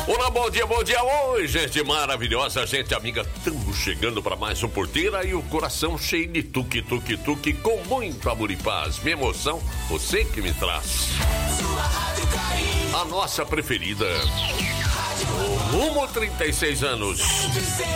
Olá, bom dia. Oi, gente maravilhosa, gente amiga. Estamos chegando para mais um Porteira e o coração cheio de tuque, com muito amor e paz. Minha emoção, você que me traz. A nossa preferida. Rumo 36 anos.